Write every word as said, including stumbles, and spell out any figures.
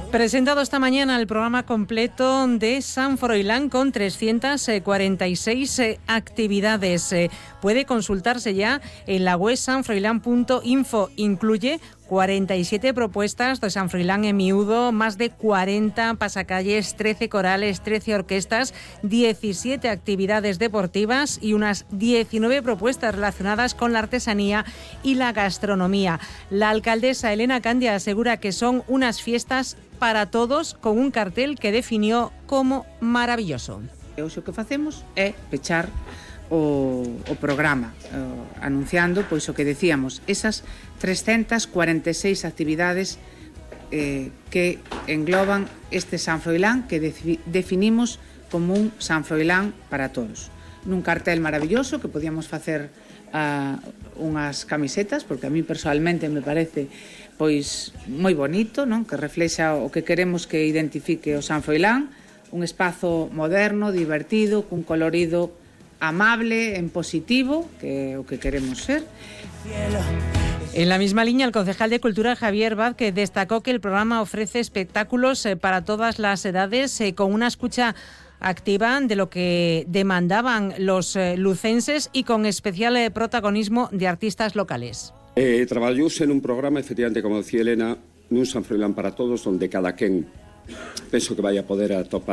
Presentado esta mañana el programa completo de San Froilán con trescientas cuarenta y seis actividades. Puede consultarse ya en la web san froilán punto info. Incluye cuarenta y siete propuestas de San Froilán en miúdo, más de cuarenta pasacalles, trece corales, trece orquestas, diecisiete actividades deportivas y unas diecinueve propuestas relacionadas con la artesanía y la gastronomía. La alcaldesa Elena Candia asegura que son unas fiestas para todos, con un cartel que definió como maravilloso. Hoxe o que facemos é pechar o, o programa, o, anunciando pois o que decíamos, esas trescientas cuarenta e seis actividades eh, que engloban este San Froilán que de, definimos como un San Froilán para todos. Nun cartel maravilloso que podíamos facer uh, unhas camisetas, porque a mí personalmente me parece pois moi bonito, non? Que reflexa o que queremos que identifique o San Froilán, un espazo moderno, divertido, cun colorido amable, en positivo, que é o que queremos ser. En la misma línea, el concejal de Cultura, Javier Vázquez, destacó que el programa ofrece espectáculos para todas las edades, con una escucha activa de lo que demandaban los lucenses y con especial protagonismo de artistas locales. Eh, traballouse nun programa, efectivamente, como decía Elena, nun San Froilán para todos, onde cada quen penso que vai a poder atopar